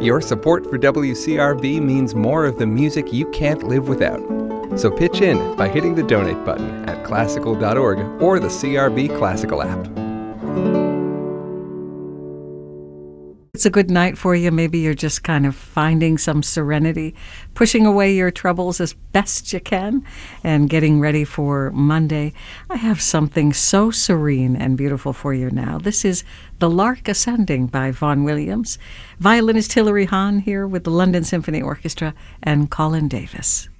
Your support for WCRB means more of the music you can't live without. So pitch in by hitting the donate button at classical.org or the CRB Classical app. It's a good night for you. Maybe you're just kind of finding some serenity, pushing away your troubles as best you can, and getting ready for Monday. I have something so serene and beautiful for you now. This is The Lark Ascending by Vaughan Williams. Violinist Hilary Hahn here with the London Symphony Orchestra and Colin Davis.